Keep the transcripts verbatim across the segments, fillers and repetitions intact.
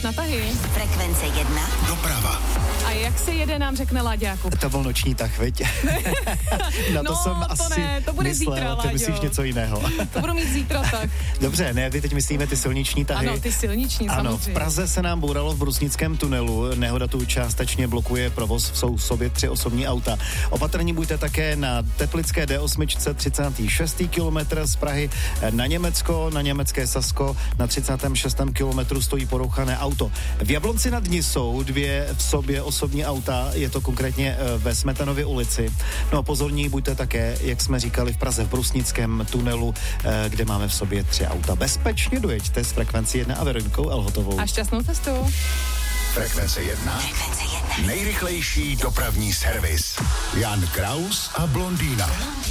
Na tahy. Frekvence jedna. Doprava. A jak se jede, nám řekne Láďáku. To byl noční tah, viď? Na to no, jsem to asi ne, to bude myslel, zítra, ty myslíš Láďo. něco jiného. To budu mít zítra tak. Dobře, ne, ty teď myslíme ty silniční tahy. Ano, ty silniční, Ano, samozřejmě. v Praze se nám bouralo v Brusnickém tunelu. Nehoda tu částečně blokuje provoz, jsou v sobě tři osobní auta. Opatrní buďte také na Teplické D osm třicátý šestý kilometr z Prahy na Německo, na německé Sasko. Na třicátém šestém kilometru stojí porouchané auto. V Jablonci nad Nisou dvě v sobě osobní auta, je to konkrétně ve Smetanově ulici. No a pozorní buďte také, jak jsme říkali, v Praze v Brusnickém tunelu, kde máme v sobě tři auta. Bezpečně dojeďte s Frekvencí jedna a Veronikou Elhotovou. A šťastnou cestu. Frekvence jedna. Frekvence jedna. Nejrychlejší dopravní servis. Jan Kraus a Blondýna.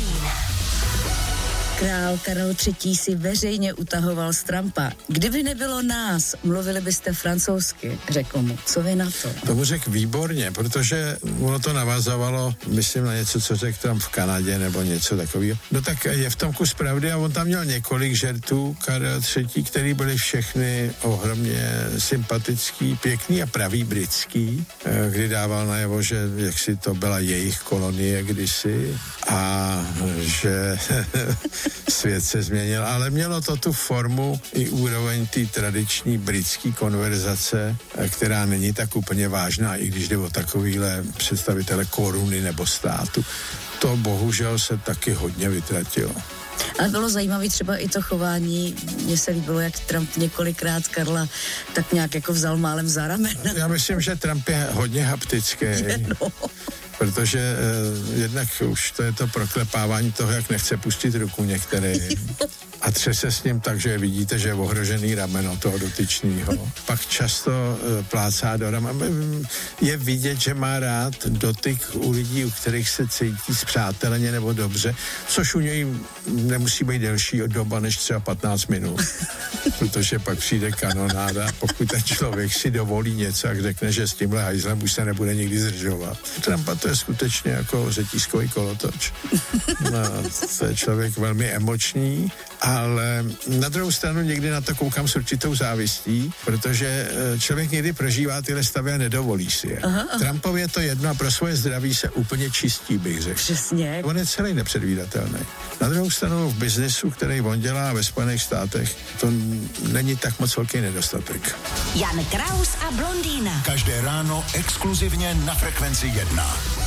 Král Karel třetí. si veřejně utahoval z Trumpa. Kdyby nebylo nás, mluvili byste francouzsky, řekl mu. Co vy na to? To mu řekl výborně, protože ono to navazovalo, myslím, na něco, co řekl tam v Kanadě nebo něco takového. No tak je v tom kus pravdy a on tam měl několik žertů, Karel třetí. který byly všechny ohromně sympatický, pěkný a pravý britský, kdy dával najevo, že jaksi to byla jejich kolonie kdysi a že svět se změnil, ale mělo to tu formu i úroveň té tradiční britské konverzace, která není tak úplně vážná, i když jde o takovýhle představitele koruny nebo státu. To bohužel se taky hodně vytratilo. Ale bylo zajímavé třeba i to chování. Mně se líbilo, jak Trump několikrát Karla tak nějak jako vzal málem za ramen. Já myslím, že Trump je hodně haptický. No. Protože eh, jednak už to je to proklepávání toho, jak nechce pustit ruku některý. A třese s ním tak, že vidíte, že je ohrožený rameno toho dotyčného. Pak často e, plácá do ramena. Je vidět, že má rád dotyk u lidí, u kterých se cítí spřáteleně nebo dobře, což u něj nemusí být delší doba než třeba patnáct minut. Protože pak přijde kanonáda, pokud ten člověk si dovolí něco, jak řekne, že s tímhle hajzlem už se nebude nikdy zdržovat. Trumpa to je skutečně jako řetízkový kolotoč. No, to je člověk velmi emoční, ale na druhou stranu někdy na to koukám s určitou závistí, protože člověk někdy prožívá tyhle stavy a nedovolí si je. Aha, aha. Trumpovi je to jedno a pro svoje zdraví se úplně čistí, bych řekl. Přesně. On je celý nepředvídatelný. Na druhou stranu v biznesu, který on dělá ve Spojených státech, to není tak moc velký nedostatek. Jan Kraus a Blondýna. Každé ráno exkluzivně na Frekvenci jedna.